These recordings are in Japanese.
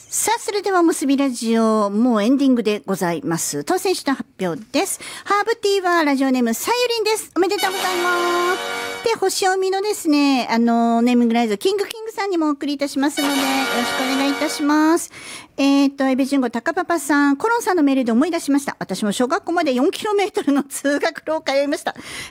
さあ、それでは結びラジオ、もうエンディングでございます。当選者の発表です。ハーブティーはラジオネームさゆりんです。おめでとうございます。で、星読みのですね、ネーミングライズ、キングさんにもお送りいたしますので、よろしくお願いいたします。エベジュンゴ高パパさん、コロンさんのメールで思い出しました。私も小学校まで 4km の通学路を通いました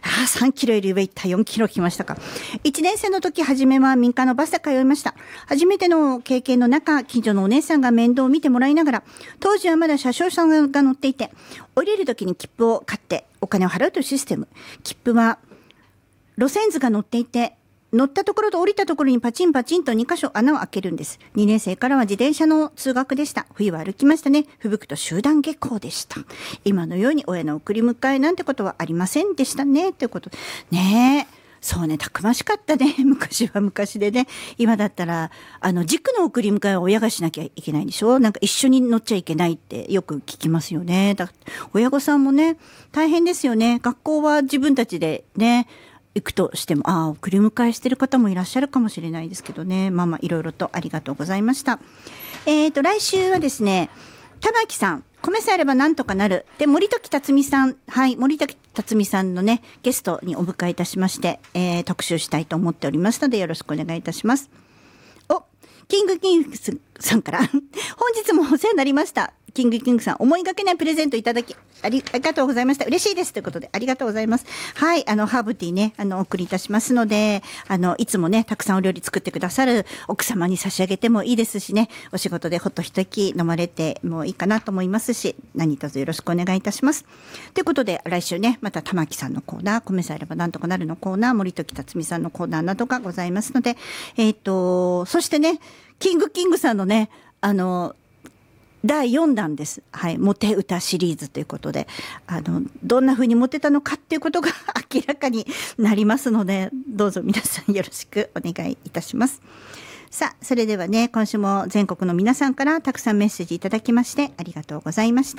。3キロより上行った4キロ来ましたか。1年生の時、初めは民間のバスで通いました。初めての経験の中、近所のお姉さんが面倒を見てもらいながら、当時はまだ車掌さんが乗っていて、降りる時に切符を買ってお金を払うというシステム。切符は路線図が載っていて、乗ったところと降りたところにパチンパチンと2箇所穴を開けるんです。2年生からは自転車の通学でした。冬は歩きましたね。吹雪くと集団下校でした。今のように親の送り迎えなんてことはありませんでしたね。ということ。ねえ。そうね、たくましかったね。昔は昔でね。今だったら、塾の送り迎えは親がしなきゃいけないんでしょ？なんか一緒に乗っちゃいけないってよく聞きますよね。親御さんもね、大変ですよね。学校は自分たちでね、行くとしても、送り迎えしてる方もいらっしゃるかもしれないですけどね。まあまあ、いろいろとありがとうございました。来週はですね、玉木さん、米さえあればなんとかなる。で、森時辰巳さん、はい、森時辰巳さんのね、ゲストにお迎えいたしまして、特集したいと思っておりますので、よろしくお願いいたします。キングさんから、本日もお世話になりました。キングさん、思いがけないプレゼントいただき、ありがとうございました。嬉しいです。ということで、ありがとうございます。はい、ハーブティーね、お送りいたしますので、いつもね、たくさんお料理作ってくださる奥様に差し上げてもいいですしね、お仕事でほっと一息飲まれてもいいかなと思いますし、何卒よろしくお願いいたします。ということで、来週ね、また玉木さんのコーナー、米さえあればなんとかなるのコーナー、森時辰巳さんのコーナーなどがございますので、そしてね、キングさんのね、第4弾です。はい。モテ歌シリーズということで、どんな風にモテたのかっていうことが明らかになりますので、どうぞ皆さんよろしくお願いいたします。さあ、それではね、今週も全国の皆さんからたくさんメッセージいただきましてありがとうございました。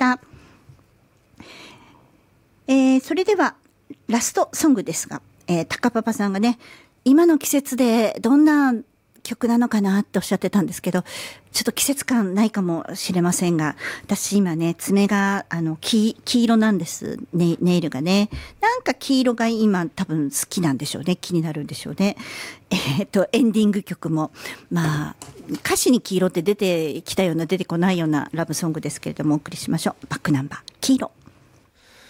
それでは、ラストソングですが、高パパさんがね、今の季節でどんな曲なのかなっておっしゃってたんですけど、ちょっと季節感ないかもしれませんが、私今ね、爪が黄色なんです、ネイルがね。なんか黄色が今多分好きなんでしょうね。気になるんでしょうね。エンディング曲も、まあ、歌詞に黄色って出てきたような出てこないようなラブソングですけれども、お送りしましょう。バックナンバー、黄色。